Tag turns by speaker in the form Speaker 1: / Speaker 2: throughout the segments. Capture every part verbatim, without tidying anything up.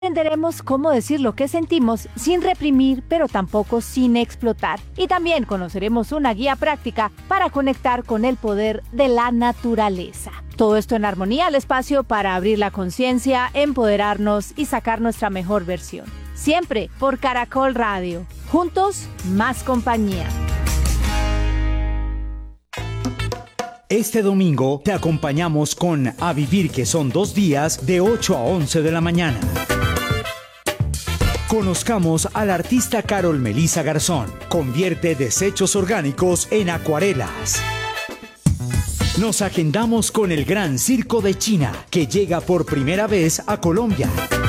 Speaker 1: Aprenderemos cómo decir lo que sentimos sin reprimir, pero tampoco sin explotar. Y también conoceremos una guía práctica para conectar con el poder de la naturaleza. Todo esto en armonía al espacio para abrir la conciencia, empoderarnos y sacar nuestra mejor versión. Siempre por Caracol Radio. Juntos, más compañía.
Speaker 2: Este domingo te acompañamos con A Vivir, que son dos días, de ocho a once de la mañana. Conozcamos a la artista Carol Melissa Garzón. Convierte desechos orgánicos en acuarelas. Nos agendamos con el Gran Circo de China, que llega por primera vez a Colombia.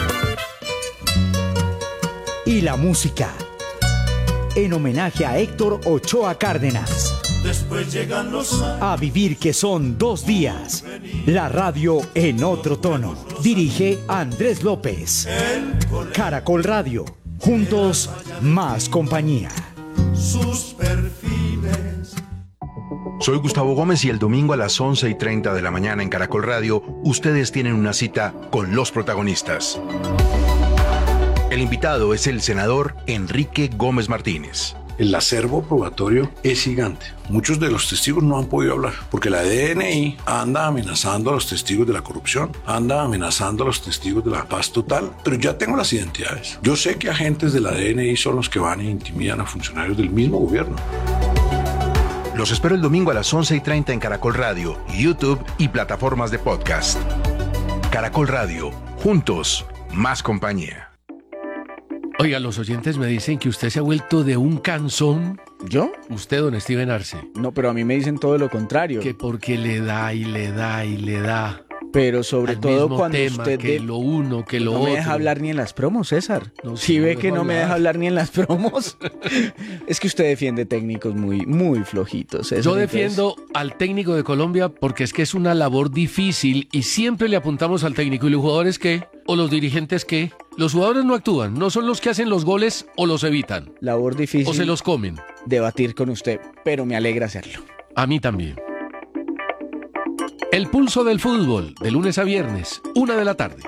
Speaker 2: Y la música, en homenaje a Héctor Ochoa Cárdenas.
Speaker 3: Después llegan los años.
Speaker 2: A Vivir, que son dos días. La radio en otro tono. Dirige Andrés López. Caracol Radio. Juntos, más compañía.
Speaker 3: Sus perfiles.
Speaker 4: Soy Gustavo Gómez y el domingo a las once y treinta de la mañana en Caracol Radio, ustedes tienen una cita con los protagonistas. El invitado es el senador Enrique Gómez Martínez.
Speaker 5: El acervo probatorio es gigante. Muchos de los testigos no han podido hablar porque la D N I anda amenazando a los testigos de la corrupción, anda amenazando a los testigos de la paz total, pero ya tengo las identidades. Yo sé que agentes de la D N I son los que van e intimidan a funcionarios del mismo gobierno.
Speaker 4: Los espero el domingo a las once y treinta en Caracol Radio, YouTube y plataformas de podcast. Caracol Radio, juntos, más compañía.
Speaker 6: Oiga, los oyentes me dicen que usted se ha vuelto de un cansón.
Speaker 7: ¿Yo?
Speaker 6: Usted, don Steven Arce.
Speaker 7: No, pero a mí me dicen todo lo contrario.
Speaker 6: Que porque le da y le da y le da.
Speaker 7: Pero sobre
Speaker 6: al
Speaker 7: todo
Speaker 6: mismo
Speaker 7: cuando
Speaker 6: tema,
Speaker 7: usted...
Speaker 6: que
Speaker 7: de...
Speaker 6: lo uno, que lo
Speaker 7: no
Speaker 6: otro.
Speaker 7: No me deja hablar ni en las promos, César.
Speaker 6: No,
Speaker 7: si
Speaker 6: sí,
Speaker 7: ve
Speaker 6: no
Speaker 7: que no
Speaker 6: hablar.
Speaker 7: me deja hablar ni en las promos. Es que usted defiende técnicos muy, muy flojitos, César.
Speaker 6: Yo defiendo entonces... al técnico de Colombia porque es que es una labor difícil y siempre le apuntamos al técnico. ¿Y los jugadores qué? ¿O los dirigentes qué? Los jugadores no actúan, no son los que hacen los goles o los evitan.
Speaker 7: Labor difícil.
Speaker 6: O se los comen.
Speaker 7: Debatir con usted, pero me alegra hacerlo.
Speaker 6: A mí también. El pulso del fútbol, de lunes a viernes, una de la tarde.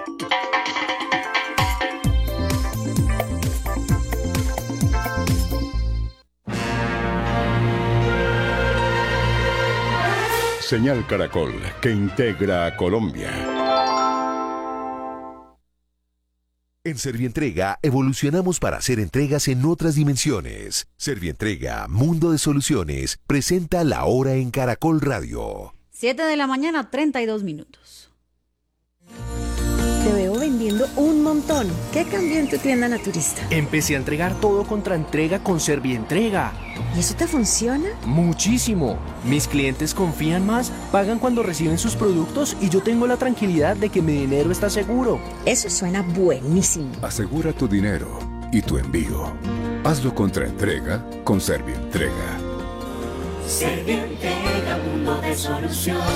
Speaker 8: Señal Caracol, que integra a Colombia.
Speaker 9: En Servientrega evolucionamos para hacer entregas en otras dimensiones. Servientrega, Mundo de Soluciones, presenta La Hora en Caracol Radio.
Speaker 10: siete de la mañana, treinta y dos minutos.
Speaker 11: Te veo vendiendo un montón. ¿Qué cambió en tu tienda naturista?
Speaker 12: Empecé a entregar todo contra entrega con Servientrega.
Speaker 11: ¿Y eso te funciona?
Speaker 12: Muchísimo. Mis clientes confían más, pagan cuando reciben sus productos y yo tengo la tranquilidad de que mi dinero está seguro.
Speaker 11: Eso suena buenísimo.
Speaker 8: Asegura tu dinero y tu envío. Hazlo contra entrega con Servientrega.
Speaker 3: Servientrega, mundo de soluciones.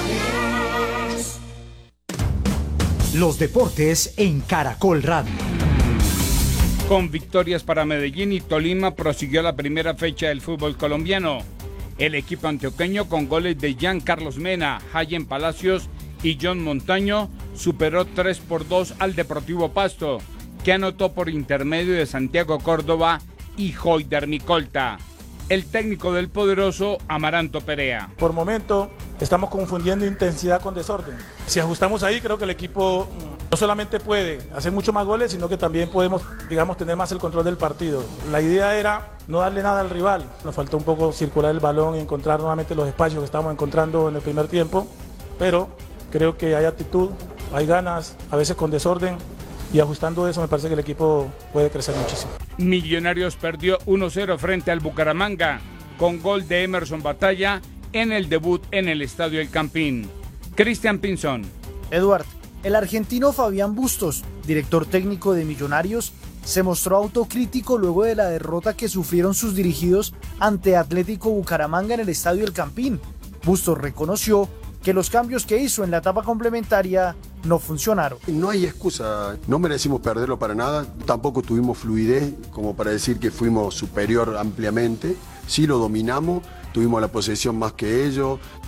Speaker 2: Los deportes en Caracol Radio.
Speaker 13: Con victorias para Medellín y Tolima prosiguió la primera fecha del fútbol colombiano. El equipo antioqueño, con goles de Jean Carlos Mena, Hayen Palacios y John Montaño, superó tres por dos al Deportivo Pasto, que anotó por intermedio de Santiago Córdoba y Joyder Micolta. El técnico del poderoso, Amaranto Perea.
Speaker 14: Por momento estamos confundiendo intensidad con desorden. Si ajustamos ahí, creo que el equipo no solamente puede hacer mucho más goles, sino que también podemos, digamos, tener más el control del partido. La idea era no darle nada al rival. Nos faltó un poco circular el balón y encontrar nuevamente los espacios que estábamos encontrando en el primer tiempo, pero creo que hay actitud, hay ganas, a veces con desorden, y ajustando eso me parece que el equipo puede crecer muchísimo.
Speaker 13: Millonarios perdió uno cero frente al Bucaramanga, con gol de Emerson Batalla en el debut en el Estadio El Campín. Cristian Pinzón.
Speaker 15: Eduard, el argentino Fabián Bustos, director técnico de Millonarios, se mostró autocrítico luego de la derrota que sufrieron sus dirigidos ante Atlético Bucaramanga en el Estadio El Campín. Bustos reconoció que los cambios que hizo en la etapa complementaria no funcionaron.
Speaker 16: No hay excusa, no merecimos perderlo para nada, tampoco tuvimos fluidez como para decir que fuimos superior ampliamente, sí lo dominamos, tuvimos la posesión más que ellos,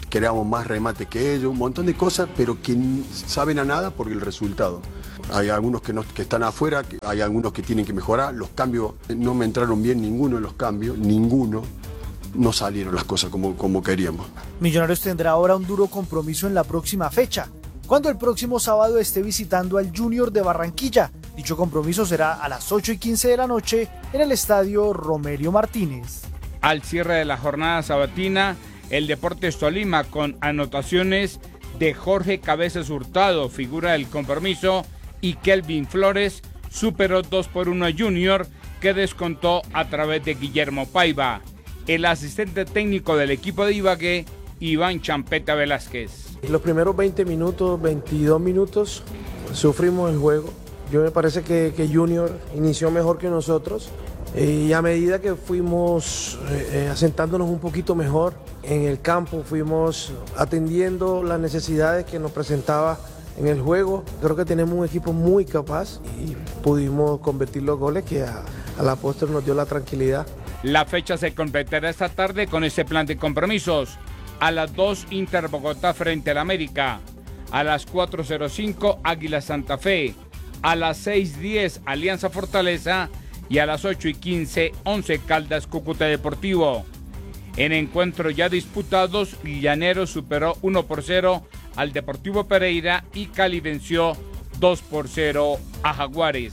Speaker 16: creamos más remate que ellos, un montón de cosas, pero que saben a nada por el resultado. Hay algunos que, no, que están afuera, hay algunos que tienen que mejorar, los cambios no me entraron bien, ninguno de los cambios, ninguno. No salieron las cosas como, como queríamos.
Speaker 15: Millonarios tendrá ahora un duro compromiso en la próxima fecha, cuando el próximo sábado esté visitando al Junior de Barranquilla. Dicho compromiso será a las ocho y quince de la noche en el estadio Romelio Martínez.
Speaker 13: Al cierre de la jornada sabatina, el Deportes Tolima con anotaciones de Jorge Cabezas Hurtado, figura del compromiso, y Kelvin Flores superó dos por uno a Junior, que descontó a través de Guillermo Paiva. El asistente técnico del equipo de Ibagué, Iván Champeta Velázquez.
Speaker 17: Los primeros veinte minutos, veintidós minutos, sufrimos el juego. Yo me parece que, que Junior inició mejor que nosotros y a medida que fuimos eh, asentándonos un poquito mejor en el campo, fuimos atendiendo las necesidades que nos presentaba en el juego. Creo que tenemos un equipo muy capaz y pudimos convertir los goles que a, a la postre nos dio la tranquilidad.
Speaker 13: La fecha se completará esta tarde con este plan de compromisos. A las dos, Inter Bogotá frente al América. A las cuatro cero cinco, Águila Santa Fe. A las seis diez, Alianza Fortaleza. Y a las ocho y quince, Once Caldas Cúcuta Deportivo. En encuentros ya disputados, Llaneros superó uno por cero al Deportivo Pereira y Cali venció dos por cero a Jaguares.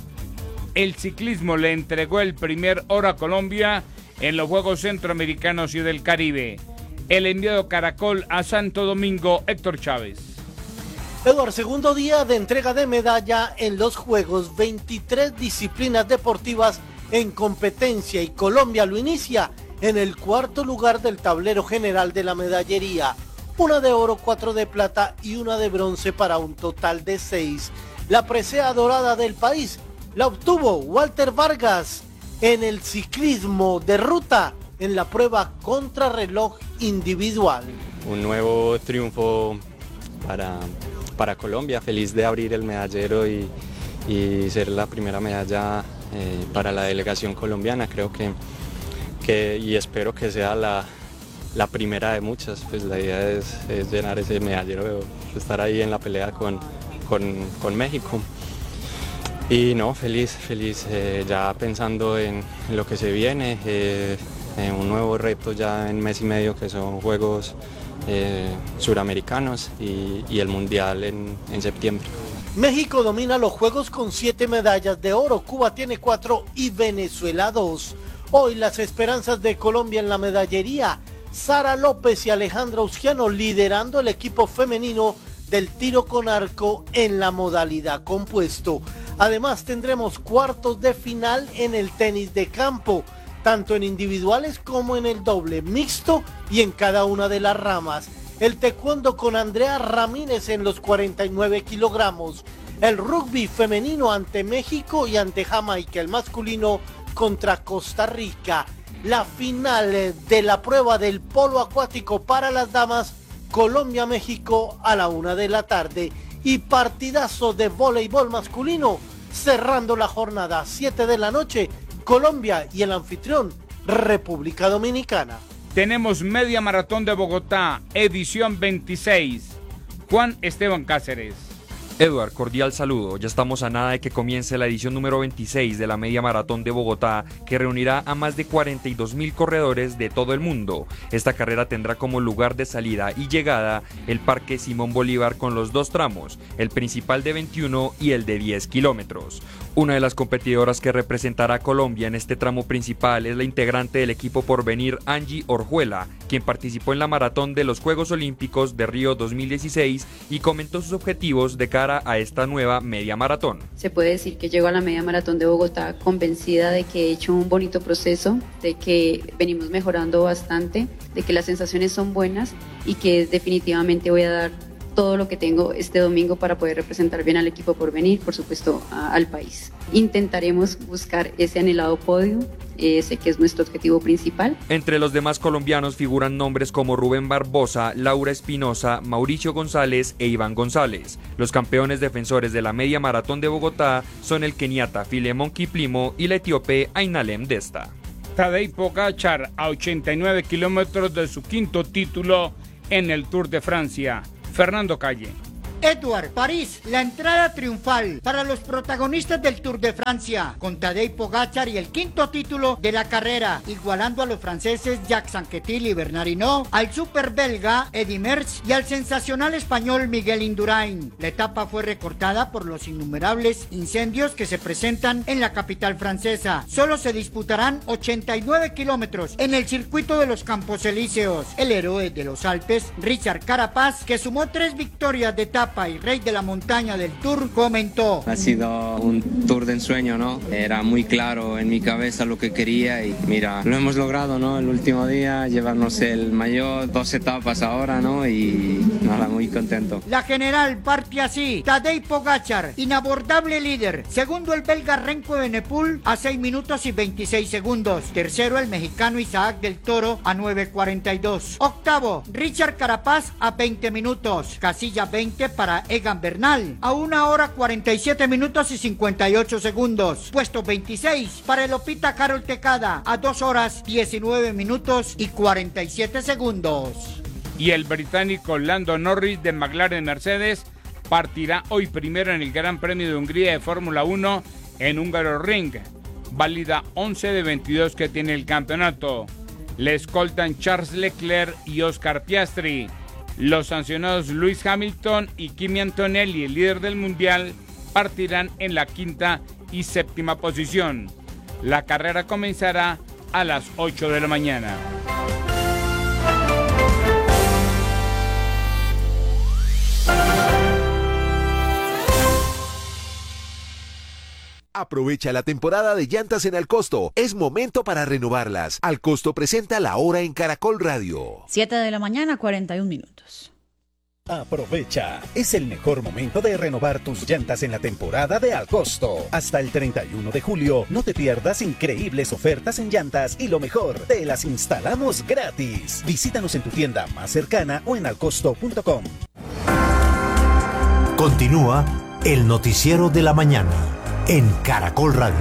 Speaker 13: El ciclismo le entregó el primer oro a Colombia en los Juegos Centroamericanos y del Caribe. El enviado Caracol a Santo Domingo, Héctor Chávez.
Speaker 18: Eduardo, segundo día de entrega de medalla en los Juegos, veintitrés disciplinas deportivas en competencia y Colombia lo inicia en el cuarto lugar del tablero general de la medallería. Una de oro, cuatro de plata y una de bronce para un total de seis. La presea dorada del país la obtuvo Walter Vargas en el ciclismo de ruta en la prueba contrarreloj individual.
Speaker 19: Un nuevo triunfo para, para Colombia, feliz de abrir el medallero y, y ser la primera medalla eh, para la delegación colombiana. Creo que, que y espero que sea la, la primera de muchas. Pues la idea es, es llenar ese medallero, estar ahí en la pelea con, con, con México. Y no, feliz, feliz, eh, ya pensando en, en lo que se viene, eh, en un nuevo reto ya en mes y medio que son Juegos eh, Suramericanos y, y el Mundial en, en septiembre.
Speaker 18: México domina los Juegos con siete medallas de oro, Cuba tiene cuatro y Venezuela dos. Hoy las esperanzas de Colombia en la medallería, Sara López y Alejandra Usquiano liderando el equipo femenino del tiro con arco en la modalidad compuesto. Además tendremos cuartos de final en el tenis de campo, tanto en individuales como en el doble mixto y en cada una de las ramas. El taekwondo con Andrea Ramírez en los cuarenta y nueve kilogramos. El rugby femenino ante México y ante Jamaica, el masculino contra Costa Rica. La final de la prueba del polo acuático para las damas, Colombia-México a la una de la tarde. Y partidazo de voleibol masculino, cerrando la jornada, siete de la noche, Colombia y el anfitrión, República Dominicana.
Speaker 13: Tenemos media maratón de Bogotá, edición veintiséis. Juan Esteban Cáceres.
Speaker 20: Eduard, cordial saludo. Ya estamos a nada de que comience la edición número veintiséis de la Media Maratón de Bogotá, que reunirá a más de cuarenta y dos mil corredores de todo el mundo. Esta carrera tendrá como lugar de salida y llegada el Parque Simón Bolívar con los dos tramos, el principal de veintiuno y el de diez kilómetros. Una de las competidoras que representará a Colombia en este tramo principal es la integrante del equipo Porvenir, Angie Orjuela, quien participó en la maratón de los Juegos Olímpicos de Río dos mil dieciséis y comentó sus objetivos de cara a esta nueva media maratón.
Speaker 21: Se puede decir que llego a la media maratón de Bogotá convencida de que he hecho un bonito proceso, de que venimos mejorando bastante, de que las sensaciones son buenas y que definitivamente voy a dar todo lo que tengo este domingo para poder representar bien al equipo Porvenir, por supuesto a, al país. Intentaremos buscar ese anhelado podio, ese que es nuestro objetivo principal.
Speaker 20: Entre los demás colombianos figuran nombres como Rubén Barbosa, Laura Espinosa, Mauricio González e Iván González. Los campeones defensores de la media maratón de Bogotá son el keniata Filemón Kiplimo y la etíope Ainalem Desta.
Speaker 13: Tadej Pogačar, a ochenta y nueve kilómetros de su quinto título en el Tour de Francia. Fernando Calle.
Speaker 1: Edward, París, la entrada triunfal para los protagonistas del Tour de Francia, con Tadej Pogačar y el quinto título de la carrera, igualando a los franceses Jacques Anquetil y Bernard Hinault, al super belga Eddy Merckx y al sensacional español Miguel Indurain. La etapa fue recortada por los innumerables incendios que se presentan en la capital francesa. Solo se disputarán ochenta y nueve kilómetros en el circuito de los Campos Elíseos. El héroe de los Alpes, Richard Carapaz, que sumó tres victorias de etapa y rey de la montaña del Tour, comentó:
Speaker 22: ha sido un Tour de ensueño, ¿no? Era muy claro en mi cabeza lo que quería y mira, lo hemos logrado, ¿no? El último día, llevarnos el maillot, dos etapas ahora, ¿no? Y nada, muy contento.
Speaker 1: La general parte así: Tadej Pogačar, inabordable líder. Segundo el belga Renko Evenepoel a seis minutos y veintiséis segundos. Tercero el mexicano Isaac del Toro a nueve cuarenta y dos. Octavo, Richard Carapaz a veinte minutos. Casilla veinte para Egan Bernal a una hora cuarenta y siete minutos y cincuenta y ocho segundos. Puesto veintiséis para el Opita Carol Tecada a dos horas diecinueve minutos y cuarenta y siete segundos.
Speaker 13: Y el británico Lando Norris de McLaren Mercedes partirá hoy primero en el Gran Premio de Hungría de Fórmula uno en Hungaroring, válida once de veintidós que tiene el campeonato. Le escoltan Charles Leclerc y Oscar Piastri. Los sancionados Lewis Hamilton y Kimi Antonelli, el líder del mundial, partirán en la quinta y séptima posición. La carrera comenzará a las ocho de la mañana.
Speaker 9: Aprovecha la temporada de llantas en Alcosto. Es momento para renovarlas. Alcosto presenta La Hora en Caracol Radio.
Speaker 10: siete de la mañana, cuarenta y un minutos.
Speaker 23: Aprovecha, es el mejor momento de renovar tus llantas en la temporada de Alcosto. Hasta el treinta y uno de julio, no te pierdas increíbles ofertas en llantas y lo mejor, te las instalamos gratis. Visítanos en tu tienda más cercana o en alcosto punto com.
Speaker 24: Continúa el noticiero de la mañana en Caracol Radio.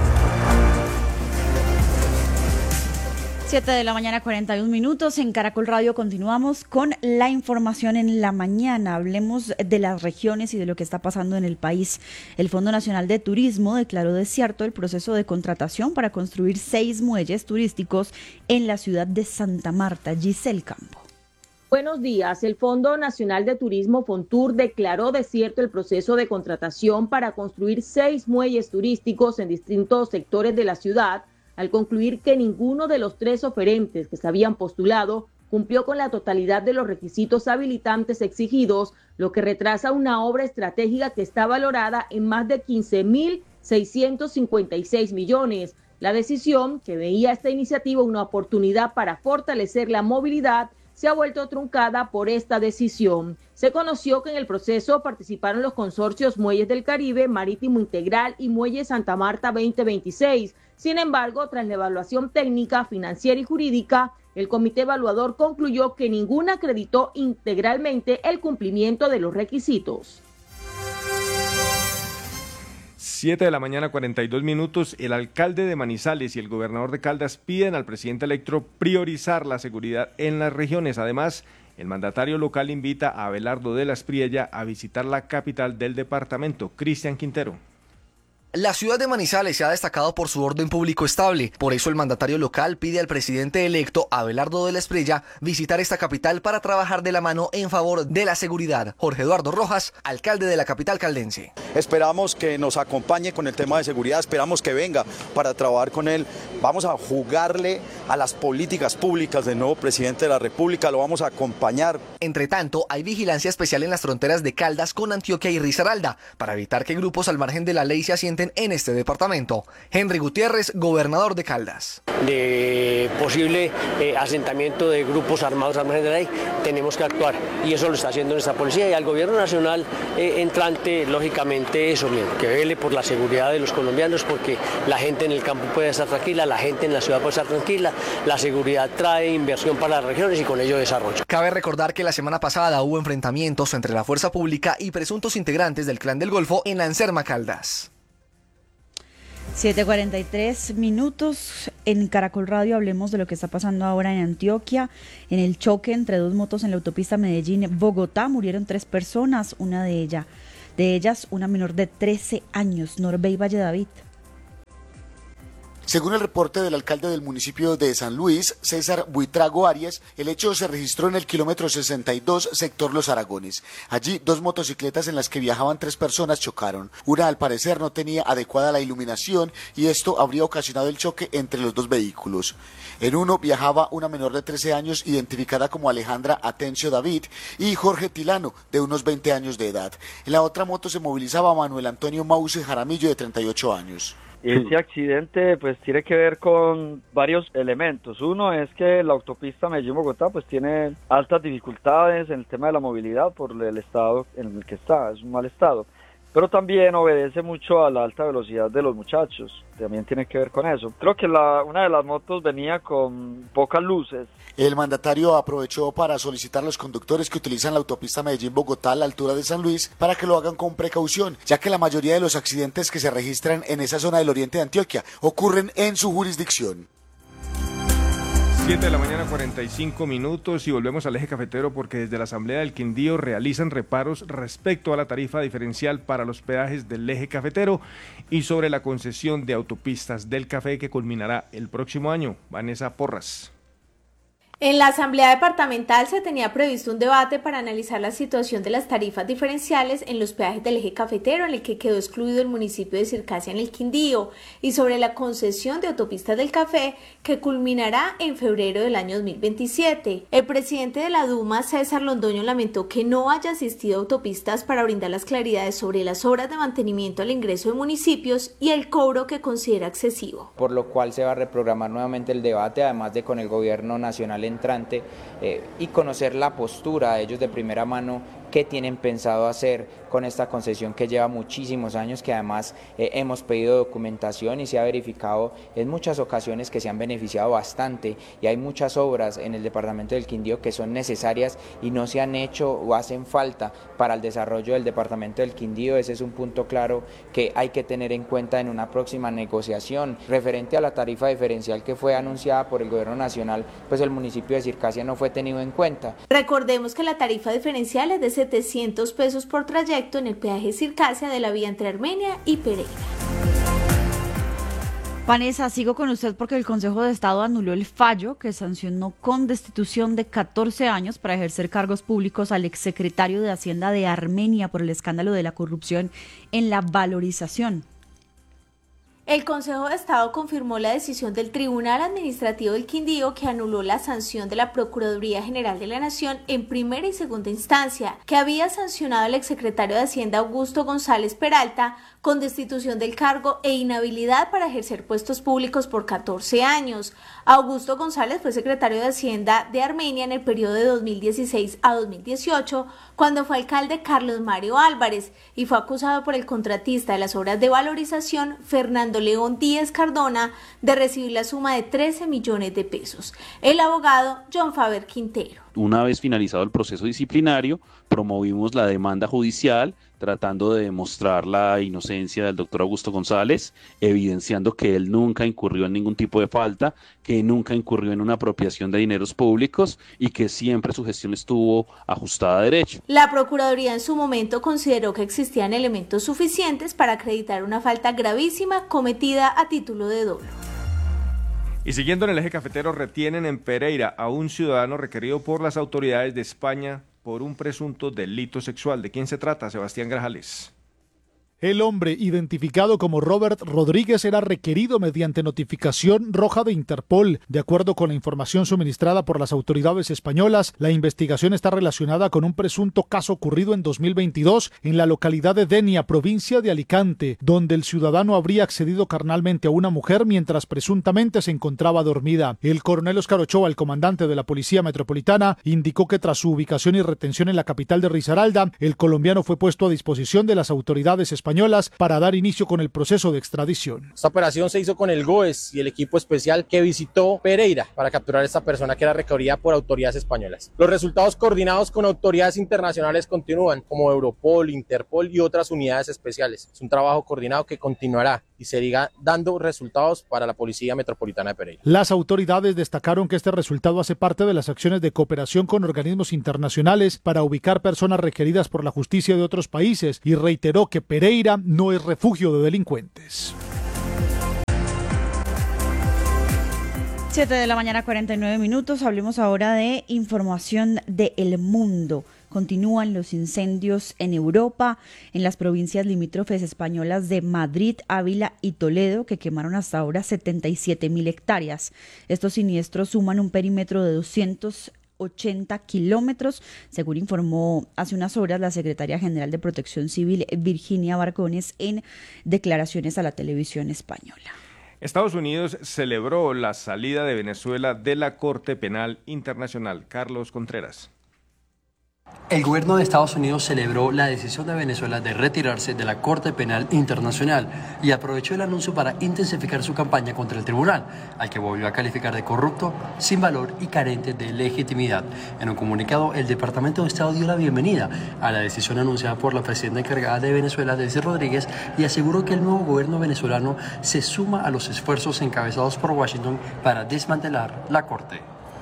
Speaker 10: siete de la mañana, cuarenta y un minutos. En Caracol Radio continuamos con la información en la mañana. Hablemos de las regiones y de lo que está pasando en el país. El Fondo Nacional de Turismo declaró desierto el proceso de contratación para construir seis muelles turísticos en la ciudad de Santa Marta. Giselle Campo.
Speaker 25: Buenos días. El Fondo Nacional de Turismo Fontur declaró desierto el proceso de contratación para construir seis muelles turísticos en distintos sectores de la ciudad, al concluir que ninguno de los tres oferentes que se habían postulado cumplió con la totalidad de los requisitos habilitantes exigidos, lo que retrasa una obra estratégica que está valorada en más de quince mil seiscientos cincuenta y seis millones. La decisión, que veía esta iniciativa una oportunidad para fortalecer la movilidad, se ha vuelto truncada por esta decisión. Se conoció que en el proceso participaron los consorcios Muelles del Caribe, Marítimo Integral y Muelle Santa Marta veinte veintiséis. Sin embargo, tras la evaluación técnica, financiera y jurídica, el comité evaluador concluyó que ninguna acreditó integralmente el cumplimiento de los requisitos.
Speaker 26: siete de la mañana, cuarenta y dos minutos. El alcalde de Manizales y el gobernador de Caldas piden al presidente electo priorizar la seguridad en las regiones. Además, el mandatario local invita a Abelardo de la Espriella a visitar la capital del departamento. Cristian Quintero.
Speaker 27: La ciudad de Manizales se ha destacado por su orden público estable. Por eso el mandatario local pide al presidente electo, Abelardo de la Espriella, visitar esta capital para trabajar de la mano en favor de la seguridad. Jorge Eduardo Rojas, alcalde de la capital caldense.
Speaker 28: Esperamos que nos acompañe con el tema de seguridad, esperamos que venga para trabajar con él. Vamos a jugarle a las políticas públicas del nuevo presidente de la República, lo vamos a acompañar.
Speaker 27: Entre tanto, hay vigilancia especial en las fronteras de Caldas con Antioquia y Risaralda, para evitar que grupos al margen de la ley se asienten en este departamento. Henry Gutiérrez, gobernador de Caldas.
Speaker 29: De posible eh, asentamiento de grupos armados al margen de la ley, tenemos que actuar y eso lo está haciendo nuestra policía y al gobierno nacional eh, entrante, lógicamente eso mismo, que vele por la seguridad de los colombianos, porque la gente en el campo puede estar tranquila, la gente en la ciudad puede estar tranquila, la seguridad trae inversión para las regiones y con ello desarrollo.
Speaker 27: Cabe recordar que la semana pasada hubo enfrentamientos entre la fuerza pública y presuntos integrantes del Clan del Golfo en Lancerma, Caldas.
Speaker 10: siete cuarenta y tres minutos. En Caracol Radio hablemos de lo que está pasando ahora en Antioquia. En el choque entre dos motos en la autopista Medellín-Bogotá murieron tres personas, una de ellas, de ellas una menor de trece años. Norbey Valle David.
Speaker 2: Según el reporte del alcalde del municipio de San Luis, César Buitrago Arias, el hecho se registró en el kilómetro sesenta y dos, sector Los Aragones. Allí, dos motocicletas en las que viajaban tres personas chocaron. Una, al parecer, no tenía adecuada la iluminación y esto habría ocasionado el choque entre los dos vehículos. En uno viajaba una menor de trece años, identificada como Alejandra Atencio David, y Jorge Tilano, de unos veinte años de edad. En la otra moto se movilizaba Manuel Antonio Mause Jaramillo, de treinta y ocho años.
Speaker 3: Este accidente pues tiene que ver con varios elementos. Uno es que la autopista Medellín-Bogotá pues tiene altas dificultades en el tema de la movilidad por el estado en el que está, es un mal estado. Pero también obedece mucho a la alta velocidad de los muchachos, también tiene que ver con eso. Creo que la, una de las motos venía con pocas luces.
Speaker 2: El mandatario aprovechó para solicitar a los conductores que utilizan la autopista Medellín-Bogotá a la altura de San Luis para que lo hagan con precaución, ya que la mayoría de los accidentes que se registran en esa zona del oriente de Antioquia ocurren en su jurisdicción.
Speaker 26: siete de la mañana, cuarenta y cinco minutos, y volvemos al eje cafetero porque desde la Asamblea del Quindío realizan reparos respecto a la tarifa diferencial para los peajes del eje cafetero y sobre la concesión de autopistas del café que culminará el próximo año. Vanessa Porras.
Speaker 4: En la Asamblea Departamental se tenía previsto un debate para analizar la situación de las tarifas diferenciales en los peajes del eje cafetero, en el que quedó excluido el municipio de Circasia en el Quindío, y sobre la concesión de autopistas del café, que culminará en febrero del año dos mil veintisiete. El presidente de la Duma, César Londoño, lamentó que no haya asistido a autopistas para brindar las claridades sobre las obras de mantenimiento al ingreso de municipios y el cobro que considera excesivo.
Speaker 5: Por lo cual se va a reprogramar nuevamente el debate, además de con el gobierno nacional entrante eh, y conocer la postura de ellos de primera mano, qué tienen pensado hacer con esta concesión que lleva muchísimos años, que además eh, hemos pedido documentación y se ha verificado en muchas ocasiones que se han beneficiado bastante, y hay muchas obras en el departamento del Quindío que son necesarias y no se han hecho o hacen falta para el desarrollo del departamento del Quindío. Ese es un punto claro que hay que tener en cuenta en una próxima negociación. Referente a la tarifa diferencial que fue anunciada por el gobierno nacional, pues el municipio de Circasia no fue tenido en cuenta.
Speaker 4: Recordemos que la tarifa diferencial es de setecientos pesos por trayecto en el peaje Circasia de la vía entre Armenia y Pereira.
Speaker 10: Vanessa, sigo con usted porque el Consejo de Estado anuló el fallo que sancionó con destitución de catorce años para ejercer cargos públicos al exsecretario de Hacienda de Armenia por el escándalo de la corrupción en la valorización.
Speaker 4: El Consejo de Estado confirmó la decisión del Tribunal Administrativo del Quindío, que anuló la sanción de la Procuraduría General de la Nación en primera y segunda instancia, que había sancionado al exsecretario de Hacienda Augusto González Peralta con destitución del cargo e inhabilidad para ejercer puestos públicos por catorce años. Augusto González fue secretario de Hacienda de Armenia en el periodo de dos mil dieciséis a dos mil dieciocho, cuando fue alcalde Carlos Mario Álvarez, y fue acusado por el contratista de las obras de valorización, Fernando León Díez Cardona, de recibir la suma de trece millones de pesos. El abogado John Faber Quintero.
Speaker 6: Una vez finalizado el proceso disciplinario, promovimos la demanda judicial tratando de demostrar la inocencia del doctor Augusto González, evidenciando que él nunca incurrió en ningún tipo de falta, que nunca incurrió en una apropiación de dineros públicos y que siempre su gestión estuvo ajustada a derecho.
Speaker 4: La Procuraduría en su momento consideró que existían elementos suficientes para acreditar una falta gravísima cometida a título de dolo.
Speaker 26: Y siguiendo en el eje cafetero, retienen en Pereira a un ciudadano requerido por las autoridades de España por un presunto delito sexual. ¿De quién se trata? Sebastián Grajales.
Speaker 7: El hombre, identificado como Robert Rodríguez, era requerido mediante notificación roja de Interpol. De acuerdo con la información suministrada por las autoridades españolas, la investigación está relacionada con un presunto caso ocurrido en dos mil veintidós en la localidad de Denia, provincia de Alicante, donde el ciudadano habría accedido carnalmente a una mujer mientras presuntamente se encontraba dormida. El coronel Óscar Ochoa, el comandante de la Policía Metropolitana, indicó que tras su ubicación y retención en la capital de Risaralda, el colombiano fue puesto a disposición de las autoridades españolas españolas para dar inicio con el proceso de extradición.
Speaker 8: Esta operación se hizo con el GOES y el equipo especial que visitó Pereira para capturar a esta persona que era requerida por autoridades españolas. Los resultados coordinados con autoridades internacionales continúan, como Europol, Interpol y otras unidades especiales. Es un trabajo coordinado que continuará y seguirá dando resultados para la Policía Metropolitana de Pereira.
Speaker 7: Las autoridades destacaron que este resultado hace parte de las acciones de cooperación con organismos internacionales para ubicar personas requeridas por la justicia de otros países y reiteró que Pereira no es refugio de delincuentes.
Speaker 10: siete de la mañana, cuarenta y nueve minutos. Hablemos ahora de información de El Mundo. Continúan los incendios en Europa, en las provincias limítrofes españolas de Madrid, Ávila y Toledo, que quemaron hasta ahora setenta y siete mil hectáreas. Estos siniestros suman un perímetro de doscientos ochenta kilómetros, según informó hace unas horas la secretaria general de Protección Civil, Virginia Barcones, en declaraciones a la televisión española.
Speaker 26: Estados Unidos celebró la salida de Venezuela de la Corte Penal Internacional. Carlos Contreras.
Speaker 11: El gobierno de Estados Unidos celebró la decisión de Venezuela de retirarse de la Corte Penal Internacional y aprovechó el anuncio para intensificar su campaña contra el tribunal, al que volvió a calificar de corrupto, sin valor y carente de legitimidad. En un comunicado, el Departamento de Estado dio la bienvenida a la decisión anunciada por la presidenta encargada de Venezuela, Delcy Rodríguez, y aseguró que el nuevo gobierno venezolano se suma a los esfuerzos encabezados por Washington para desmantelar la Corte.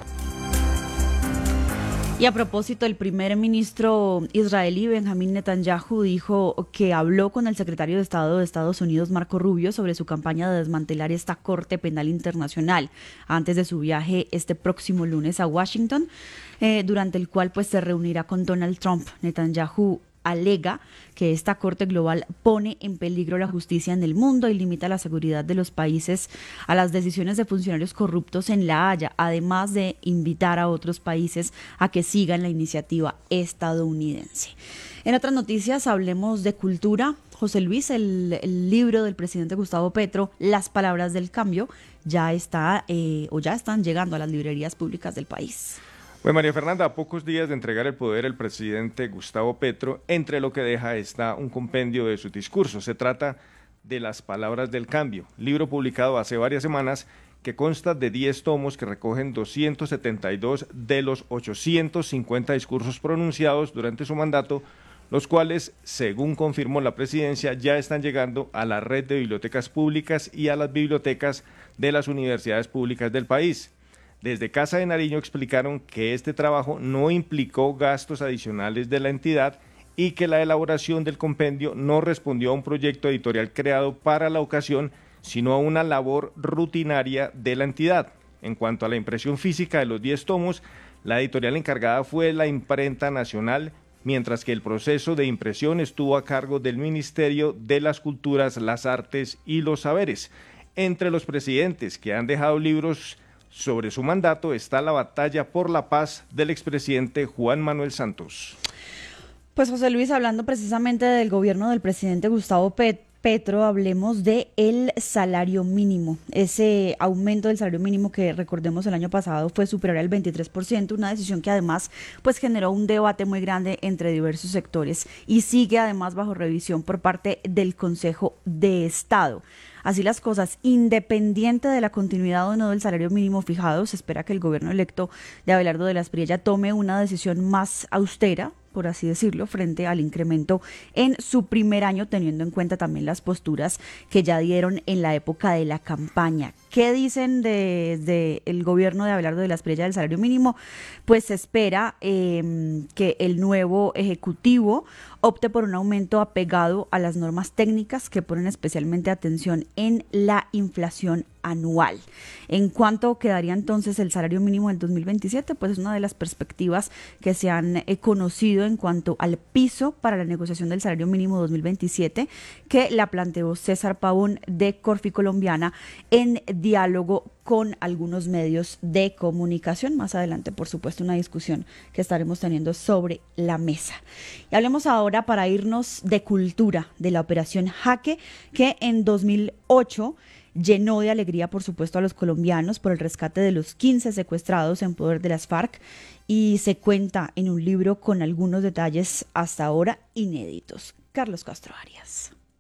Speaker 10: Y a propósito, el primer ministro israelí Benjamín Netanyahu dijo que habló con el secretario de Estado de Estados Unidos, Marco Rubio, sobre su campaña de desmantelar esta Corte Penal Internacional antes de su viaje este próximo lunes a Washington, eh, durante el cual pues se reunirá con Donald Trump. Netanyahu alega que esta Corte Global pone en peligro la justicia en el mundo y limita la seguridad de los países a las decisiones de funcionarios corruptos en La Haya, además de invitar a otros países a que sigan la iniciativa estadounidense. En otras noticias, hablemos de cultura. José Luis, el, el libro del presidente Gustavo Petro, Las Palabras del Cambio, ya está eh, o ya están llegando a las librerías públicas del país.
Speaker 26: Bueno, María Fernanda, a pocos días de entregar el poder el presidente Gustavo Petro, entre lo que deja está un compendio de su discurso. Se trata de Las Palabras del Cambio, libro publicado hace varias semanas que consta de diez tomos que recogen doscientos setenta y dos de los ochocientos cincuenta discursos pronunciados durante su mandato, los cuales, según confirmó la presidencia, ya están llegando a la red de bibliotecas públicas y a las bibliotecas de las universidades públicas del país. Desde Casa de Nariño explicaron que este trabajo no implicó gastos adicionales de la entidad y que la elaboración del compendio no respondió a un proyecto editorial creado para la ocasión, sino a una labor rutinaria de la entidad. En cuanto a la impresión física de los diez tomos, la editorial encargada fue la Imprenta Nacional, mientras que el proceso de impresión estuvo a cargo del Ministerio de las Culturas, las Artes y los Saberes. Entre los presidentes que han dejado libros sobre su mandato está la batalla por la paz del expresidente Juan Manuel Santos.
Speaker 10: Pues José Luis, hablando precisamente del gobierno del presidente Gustavo Petro, Petro, hablemos de el salario mínimo. Ese aumento del salario mínimo que recordemos el año pasado fue superior al veintitrés por ciento, una decisión que además pues generó un debate muy grande entre diversos sectores y sigue además bajo revisión por parte del Consejo de Estado. Así las cosas, independiente de la continuidad o no del salario mínimo fijado, se espera que el gobierno electo de Abelardo de la Espriella tome una decisión más austera, por así decirlo, frente al incremento en su primer año, teniendo en cuenta también las posturas que ya dieron en la época de la campaña. ¿Qué dicen desde de el gobierno de Abelardo de la Espriella del salario mínimo? Pues se espera eh, que el nuevo ejecutivo opte por un aumento apegado a las normas técnicas que ponen especialmente atención en la inflación anual. ¿En cuánto quedaría entonces el salario mínimo en dos mil veintisiete? Pues es una de las perspectivas que se han eh, conocido en cuanto al piso para la negociación del salario mínimo dos mil veintisiete, que la planteó César Pavón de Corfi Colombiana en diálogo con algunos medios de comunicación. Más adelante, por supuesto, una discusión que estaremos teniendo sobre la mesa. Y hablemos ahora, para irnos de cultura, de la operación Jaque, que en dos mil ocho llenó de alegría, por supuesto, a los colombianos por el rescate de los quince secuestrados en poder de las FARC, y se cuenta en un libro con algunos detalles hasta ahora inéditos. Carlos Castro Arias.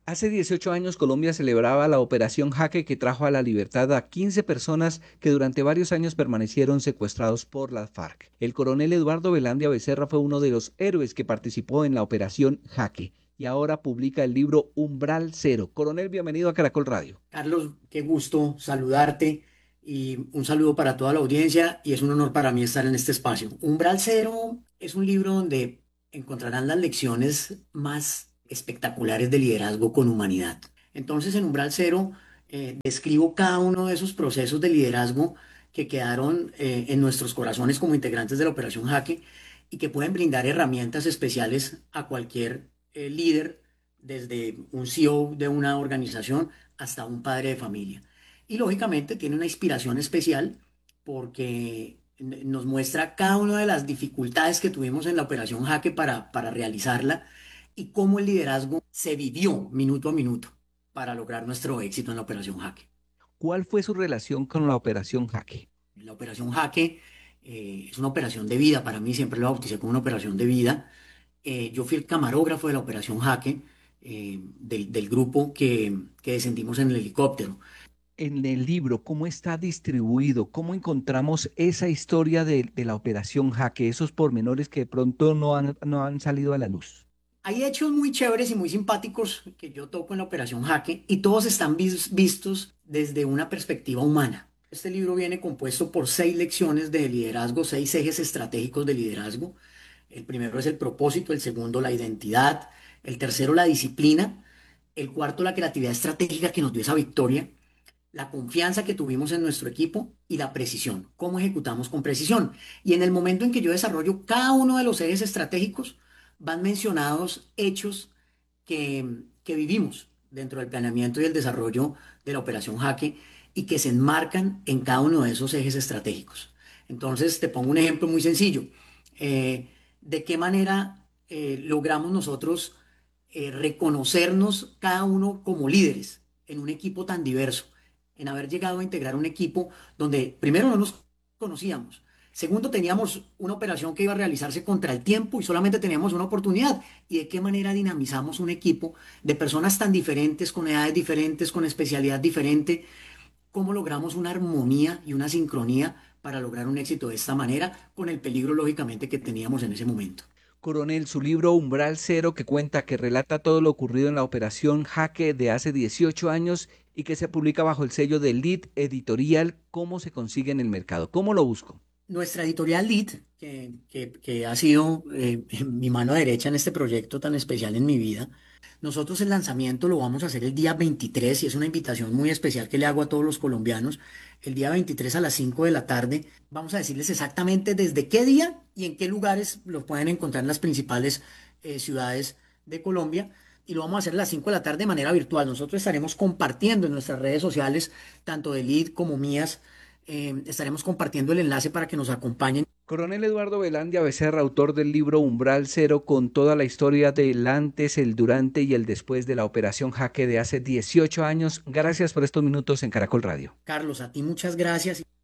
Speaker 12: Hace dieciocho años Colombia celebraba la Operación Jaque, que trajo a la libertad a quince personas que durante varios años permanecieron secuestrados por las FARC. El coronel Eduardo Velandia Becerra fue uno de los héroes que participó en la Operación Jaque y ahora publica el libro Umbral Cero. Coronel, bienvenido a Caracol Radio.
Speaker 14: Carlos, qué gusto saludarte y un saludo para toda la audiencia, y es un honor para mí estar en este espacio. Umbral Cero es un libro donde encontrarán las lecciones más espectaculares de liderazgo con humanidad. Entonces, en Umbral Cero eh, describo cada uno de esos procesos de liderazgo que quedaron eh, en nuestros corazones como integrantes de la Operación Jaque y que pueden brindar herramientas especiales a cualquier eh, líder, desde un C E O de una organización hasta un padre de familia. Y lógicamente tiene una inspiración especial porque nos muestra cada una de las dificultades que tuvimos en la Operación Jaque para, para realizarla, y cómo el liderazgo se vivió minuto a minuto para lograr nuestro éxito en la Operación Jaque.
Speaker 12: ¿Cuál fue su relación con la Operación Jaque?
Speaker 14: La Operación Jaque eh, es una operación de vida. Para mí siempre lo bauticé como una operación de vida. Eh, yo fui el camarógrafo de la Operación Jaque, eh, del, del grupo que, que descendimos en el helicóptero.
Speaker 12: En el libro, ¿cómo está distribuido? ¿Cómo encontramos esa historia de, de la Operación Jaque, esos pormenores que de pronto no han, no han salido a la luz?
Speaker 14: Hay hechos muy chéveres y muy simpáticos que yo toco en la Operación Jaque, y todos están vis- vistos desde una perspectiva humana. Este libro viene compuesto por seis lecciones de liderazgo, seis ejes estratégicos de liderazgo. El primero es el propósito, el segundo la identidad, el tercero la disciplina, el cuarto la creatividad estratégica que nos dio esa victoria, la confianza que tuvimos en nuestro equipo y la precisión, cómo ejecutamos con precisión. Y en el momento en que yo desarrollo cada uno de los ejes estratégicos, van mencionados hechos que, que vivimos dentro del planeamiento y el desarrollo de la Operación Jaque y que se enmarcan en cada uno de esos ejes estratégicos. Entonces, te pongo un ejemplo muy sencillo. Eh, ¿De qué manera eh, logramos nosotros eh, reconocernos cada uno como líderes en un equipo tan diverso? En haber llegado a integrar un equipo donde primero no nos conocíamos. Segundo, teníamos una operación que iba a realizarse contra el tiempo y solamente teníamos una oportunidad. ¿Y de qué manera dinamizamos un equipo de personas tan diferentes, con edades diferentes, con especialidad diferente? ¿Cómo logramos una armonía y una sincronía para lograr un éxito de esta manera, con el peligro, lógicamente, que teníamos en ese momento?
Speaker 12: Coronel, su libro Umbral Cero, que cuenta, que relata todo lo ocurrido en la Operación Jaque de hace dieciocho años y que se publica bajo el sello de Lead Editorial, ¿cómo se consigue en el mercado? ¿Cómo lo busco?
Speaker 14: Nuestra editorial Lead, que, que, que ha sido eh, mi mano derecha en este proyecto tan especial en mi vida, nosotros el lanzamiento lo vamos a hacer el día veintitrés, y es una invitación muy especial que le hago a todos los colombianos. El día veintitrés a las cinco de la tarde vamos a decirles exactamente desde qué día y en qué lugares lo pueden encontrar en las principales eh, ciudades de Colombia, y lo vamos a hacer a las cinco de la tarde de manera virtual. Nosotros estaremos compartiendo en nuestras redes sociales, tanto de Lead como mías, Eh, estaremos compartiendo el enlace para que nos acompañen.
Speaker 12: Coronel Eduardo Velandia Becerra, autor del libro Umbral Cero, con toda la historia del antes, el durante y el después de la Operación Jaque de hace dieciocho años. Gracias por estos minutos en Caracol Radio.
Speaker 14: Carlos, a ti muchas gracias.